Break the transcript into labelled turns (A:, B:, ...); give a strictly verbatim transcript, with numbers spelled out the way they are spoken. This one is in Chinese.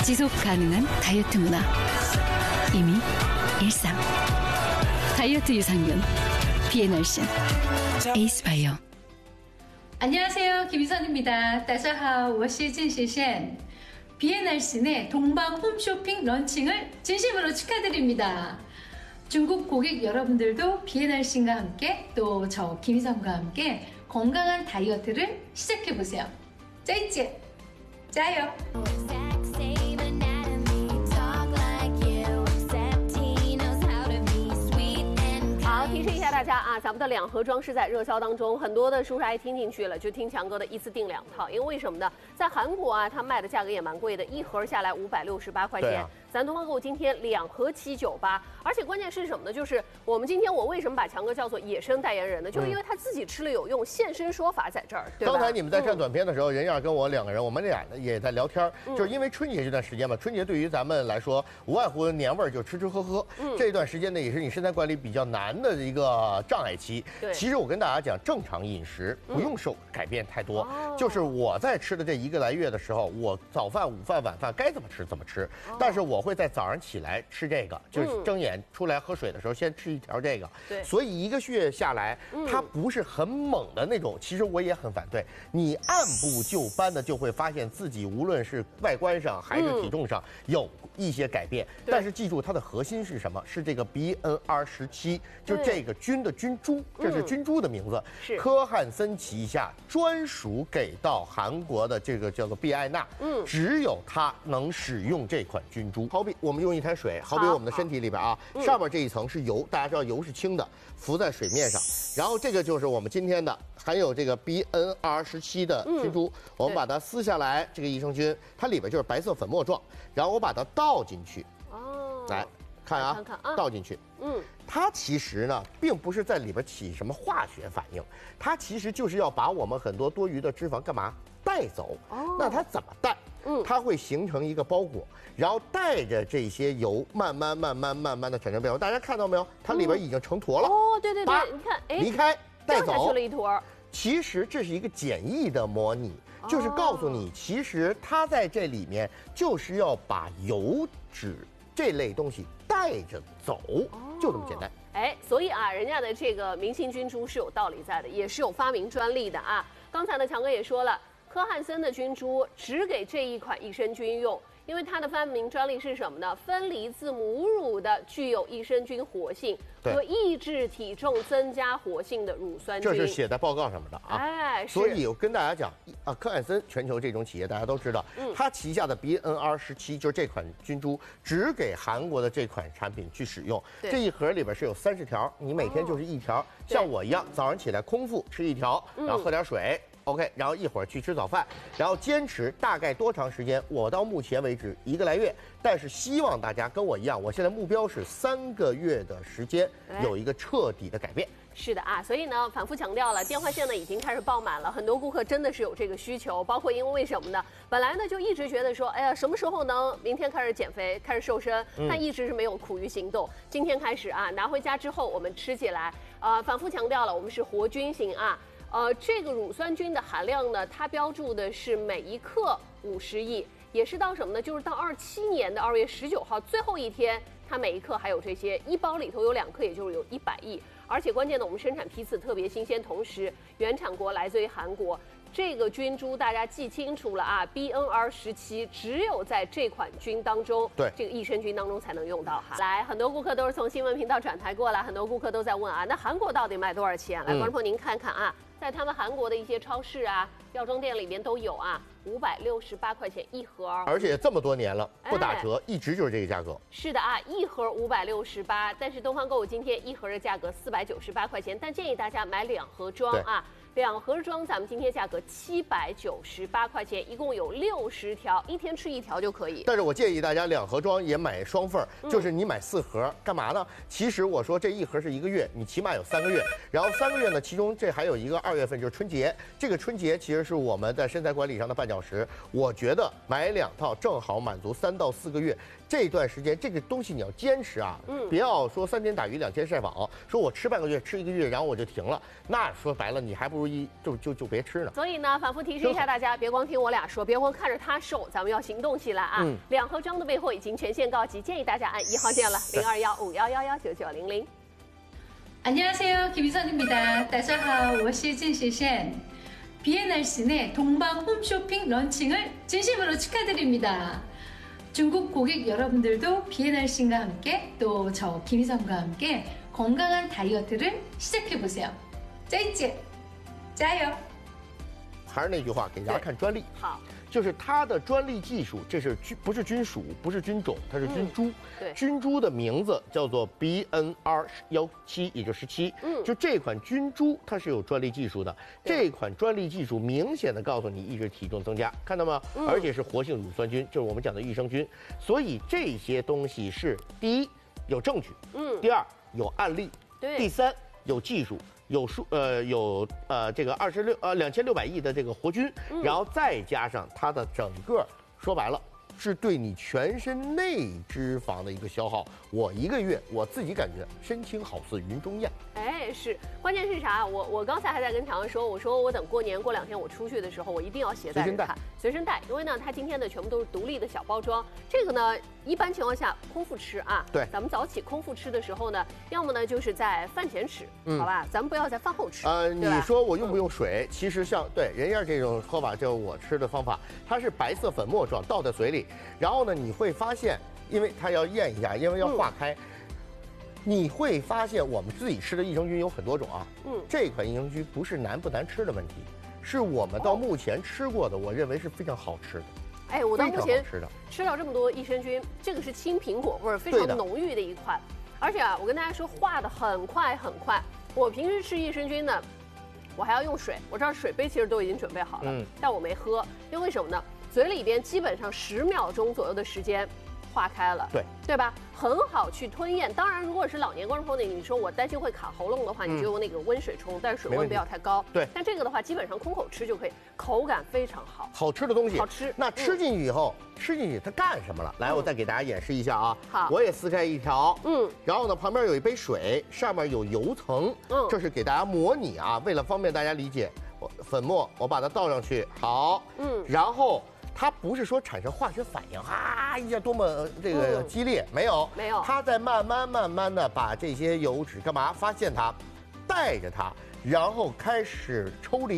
A: 지속 가능한 다이어트 문화 이미 일상 다이어트 유산균 비엔알신 에이스바이오.
B: 안녕하세요, 김희선입니다. 大家好，我是郑雪贤。 비엔알신의 동방 홈쇼핑 런칭을 진심으로 축하드립니다. 중국 고객 여러분들도 비엔알신과 함께 또 저 김희선과 함께 건강한 다이어트를 시작해보세요. 짜이찌! 짜요!
C: 好，提示一下大家啊，咱们的两盒装是在热销当中，很多的叔叔阿姨听进去了，就听强哥的一次订两套，因为为什么呢？在韩国啊，它卖的价格也蛮贵的，一盒下来五百六十八块钱。 咱东方购物今天两盒七九八，而且关键是什么呢？就是我们今天我为什么把强哥叫做野生代言人呢？就是因为他自己吃了有用，现身说法在这儿。对吧？
D: 刚才你们在看短片的时候，任燕跟我两个人，我们俩呢也在聊天，就是因为春节这段时间嘛，春节对于咱们来说，无外乎年味儿，就吃吃喝喝。这段时间呢，也是你身材管理比较难的一个障碍期。其实我跟大家讲，正常饮食不用受改变太多，就是我在吃的这一个来月的时候，我早饭、午饭、晚饭该怎么吃怎么吃，但是我会在早上起来。 来吃这个，就是睁眼出来喝水的时候，先吃一条这个。对，所以一个月下来，它不是很猛的那种。其实我也很反对，你按部就班的就会发现自己无论是外观上还是体重上有一些改变。但是记住，它的核心是什么？是这个 B N R 十七，就这个菌的菌株，这是菌株的名字，是科汉森旗下专属给到韩国的这个叫做必艾娜。嗯，只有它能使用这款菌株。好比我们用一台 水，好比我们的身体里边啊，上面这一层是油，大家知道油是轻的，浮在水面上。然后这个就是我们今天的含有这个 B N R 十七的菌株，我们把它撕下来，这个益生菌它里边就是白色粉末状，然后我把它倒进去，哦，来看啊，看看啊，倒进去，嗯，它其实呢，并不是在里边起什么化学反应，它其实就是要把我们很多多余的脂肪干嘛带走。哦，那它怎么带？ 嗯，它会形成一个包裹，然后带着这些油，慢慢、慢慢、慢慢的产生变化。大家看到没有？它里边已经成坨了。哦，对对对，你看，哎，离开带走，掉下去了一坨。其实这是一个简易的模拟，就是告诉你，其实它在这里面就是要把油脂这类东西带着走，就这么简单。
C: 哎，所以啊，人家的这个明星菌株是有道理在的，也是有发明专利的啊。刚才呢，强哥也说了。 科汉森的菌株只给这一款益生菌用，因为它的发明专利是什么呢？分离自母乳的具有益生菌活性和抑制体重增加活性的乳酸菌。这
D: 是写在报告上面的啊。哎，所以我跟大家讲啊，科汉森全球这种企业大家都知道，嗯，它旗下的 B N R 十七就是这款菌株，只给韩国的这款产品去使用。这一盒里边是有三十条，你每天就是一条，哦、像我一样，早上起来空腹吃一条，然后喝点水。嗯 OK， 然后一会儿去吃早饭，然后坚持大概多长时间？我到目前为止一个来月，但是希望大家跟我一样，我现在目标是三个月的时间有一个彻底的改变。
C: 是的啊，所以呢，反复强调了，电话线呢已经开始爆满了，很多顾客真的是有这个需求，包括因为为什么呢？本来呢就一直觉得说，哎呀，什么时候能明天开始减肥，开始瘦身，但一直是没有苦于行动。今天开始啊，拿回家之后我们吃起来，呃，反复强调了，我们是活菌型啊。 呃，这个乳酸菌的含量呢，它标注的是每一克五十亿，也是到什么呢？就是到二七年的二月十九号最后一天，它每一克还有这些，一包里头有两克，也就是有一百亿。而且关键的，我们生产批次特别新鲜，同时原产国来自于韩国。 这个菌株大家记清楚了啊 ，B N R 十七只有在这款菌当中，对这个益生菌当中才能用到哈。来，很多顾客都是从新闻频道转台过来，很多顾客都在问啊，那韩国到底卖多少钱？来，观众朋友您看看啊，在他们韩国的一些超市啊、药妆店里面都有啊，五百六十八块钱一盒，
D: 而且这么多年了不打折，哎、一直就是这个价格。
C: 是的啊，一盒五百六十八，但是东方购物今天一盒的价格四百九十八块钱，但建议大家买两盒装啊。 两盒装，咱们今天价格七百九十八块钱，一共有六十条，一天吃一条就可以。
D: 但是我建议大家两盒装也买双份儿，就是你买四盒，干嘛呢？其实我说这一盒是一个月，你起码有三个月，然后三个月呢，其中这还有一个二月份就是春节，这个春节其实是我们在身材管理上的绊脚石。我觉得买两套正好满足三到四个月。 这段时间，这个东西你要坚持啊，嗯，不要说三天打鱼两天晒网，说我吃半个月、吃一个月，然后我就停了。那说白了，你还不如不是一就就就别吃了。
C: 所以呢，反复提示一下大家，别光听我俩说，别光看着他瘦，咱们要行动起来啊！嗯、两盒装的备货已经全线告急，建议大家按一号键了，零二幺五幺幺幺九九零零。
B: 안녕하세요. 김희선입니다. 大家好，我是郑雪贤. 비엔알씬의 동방 홈쇼핑 런칭을 진심으로 축하드립니다. 중국 고객 여러분들도 비엔알씬과 함께 또 저 김희선과 함께 건강한 다이어트를 시작해보세요. 짜이찌, 짜요.
D: 还是那句话，给大家看专利。
C: 好。
D: 就是它的专利技术，这是菌，不是菌属，不是菌种，它是菌株。嗯、
C: 对，
D: 菌株的名字叫做 B N R 幺七，也就十七。嗯，就这款菌株它是有专利技术的。这款专利技术明显的告诉你抑制体重增加，看到吗？嗯、而且是活性乳酸菌，就是我们讲的益生菌。所以这些东西是第一有证据，嗯，第二有案例，
C: 对，
D: 第三有技术。 有数呃有呃这个二十六呃两千六百亿的这个活菌，嗯、然后再加上它的整个，说白了是对你全身内脂肪的一个消耗。我一个月我自己感觉身轻好似云中雁。
C: 哎，是，关键是啥？我我刚才还在跟强哥说，我说我等过年过两天我出去的时候，我一定要携带着它，随身带，因为呢它今天的全部都是独立的小包装。这个呢，一般情况下空腹吃啊，
D: 对，
C: 咱们早起空腹吃的时候呢，要么呢就是在饭前吃，嗯、好吧，咱们不要在饭后吃。
D: 呃，你说我用不用水？嗯、其实像对人家这种喝法，就是我吃的方法，它是白色粉末状，倒在嘴里，然后呢你会发现，因为它要咽一下，因为要化开。嗯 你会发现，我们自己吃的益生菌有很多种啊。嗯，这款益生菌不是难不难吃的问题，是我们到目前吃过的，我认为是非常好吃的。
C: 哎，我到目前吃的吃到这么多益生菌，这个是青苹果味儿非常浓郁的一款，而且啊，我跟大家说化的很快很快。我平时吃益生菌呢，我还要用水，我这儿水杯其实都已经准备好了，嗯、但我没喝，因为什么呢？嘴里边基本上十秒钟左右的时间。 化开了，
D: 对
C: 对吧？很好去吞咽。当然，如果是老年观众朋友，你说我担心会卡喉咙的话，嗯、你就用那个温水冲，但是水温不要太高。
D: 对，
C: 但这个的话，基本上空口吃就可以，口感非常好。
D: 好吃的东西，
C: 好吃。
D: 那吃进去以后，嗯、吃进去它干什么了？来，我再给大家演示一下啊。
C: 好，
D: 我也撕开一条，嗯，然后呢，旁边有一杯水，上面有油层，嗯，这是给大家模拟啊，为了方便大家理解，我粉末我把它倒上去，好，嗯，然后。 它不是说产生化学反应啊一下多么这个激烈，嗯、没有
C: 没有，
D: 它在慢慢慢慢的把这些油脂干嘛？发现它，带着它，然后开始抽离。